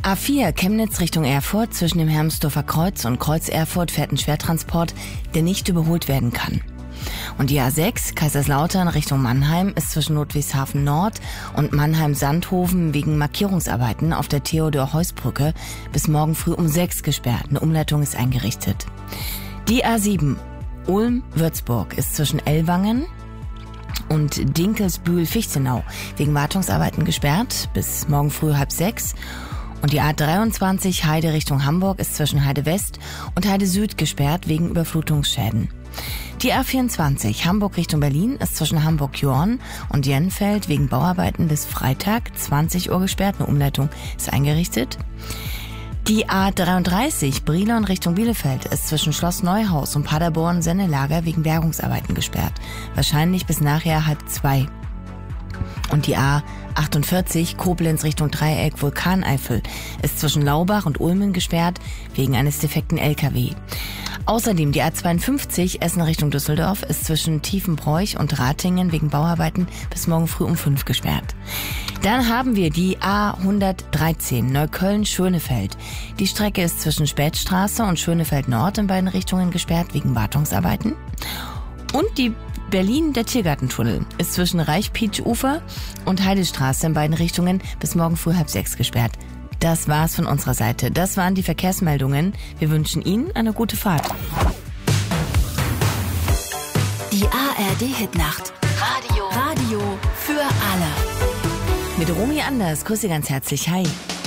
A4 Chemnitz Richtung Erfurt zwischen dem Hermsdorfer Kreuz und Kreuz Erfurt fährt ein Schwertransport, der nicht überholt werden kann. Und die A6 Kaiserslautern Richtung Mannheim ist zwischen Ludwigshafen Nord und Mannheim-Sandhofen wegen Markierungsarbeiten auf der Theodor-Heuss-Brücke bis morgen früh um 6 gesperrt. Eine Umleitung ist eingerichtet. Die A7 Ulm-Würzburg ist zwischen Ellwangen und Dinkelsbühl-Fichtenau wegen Wartungsarbeiten gesperrt bis morgen früh 5:30. Und die A23 Heide Richtung Hamburg ist zwischen Heide West und Heide Süd gesperrt wegen Überflutungsschäden. Die A24 Hamburg Richtung Berlin ist zwischen Hamburg-Jorn und Jenfeld wegen Bauarbeiten bis Freitag 20 Uhr gesperrt. Eine Umleitung ist eingerichtet. Die A33 Brilon Richtung Bielefeld ist zwischen Schloss Neuhaus und Paderborn-Sennelager wegen Bergungsarbeiten gesperrt. Wahrscheinlich bis nachher 1:30. Und die A48 Koblenz Richtung Dreieck Vulkaneifel ist zwischen Laubach und Ulmen gesperrt wegen eines defekten LKW. Außerdem die A52 Essen Richtung Düsseldorf ist zwischen Tiefenbroich und Ratingen wegen Bauarbeiten bis morgen früh um 5 gesperrt. Dann haben wir die A113 Neukölln-Schönefeld. Die Strecke ist zwischen Spätstraße und Schönefeld Nord in beiden Richtungen gesperrt wegen Wartungsarbeiten. Und die der Tiergartentunnel ist zwischen Reichpietsch-Ufer und Heidestraße in beiden Richtungen bis morgen früh 5:30 gesperrt. Das war's von unserer Seite. Das waren die Verkehrsmeldungen. Wir wünschen Ihnen eine gute Fahrt. Die ARD-Hitnacht. Radio für alle. Mit Romy Anders. Grüße ganz herzlich. Hi.